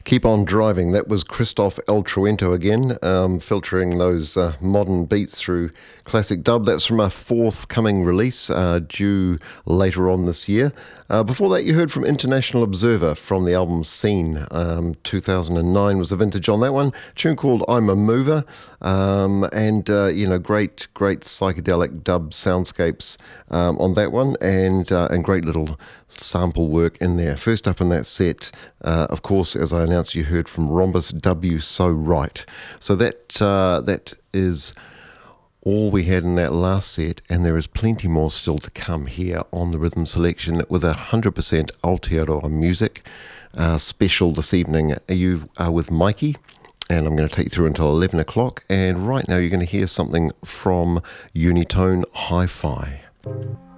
Keep on Driving. That was Christoph El Truento again, filtering those modern beats through classic dub. That's from a forthcoming release due later on this year. Before that, you heard from International Observer from the album Scene. 2009 was the vintage on that one. A tune called I'm a Mover. Great psychedelic dub soundscapes on that one, and great little sample work in there. First up in that set, of course, as I announced, you heard from Rhombus W So Right. So that is all we had in that last set, and there is plenty more still to come here on the Rhythm Selection with 100% Aotearoa music. Special this evening, you are with Mikey, and I'm going to take you through until 11 o'clock, and right now you're going to hear something from Unitone Hi-Fi.